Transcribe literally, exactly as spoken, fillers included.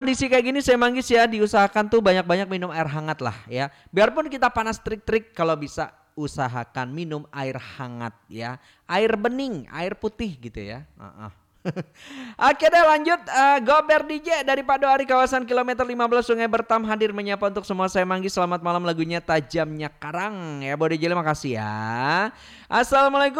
kondisi kayak gini saya manggis ya, diusahakan tuh banyak-banyak minum air hangat lah ya. Biarpun kita panas trik-trik, kalau bisa usahakan minum air hangat ya. Air bening, air putih gitu ya. Uh-uh. Oke deh lanjut, uh, Gober D J dari Padoari kawasan kilometer lima belas Sungai Bertam hadir menyapa untuk semua saya manggis. Selamat malam lagunya Tajamnya Karang ya. Bode J makasih ya. Assalamualaikum.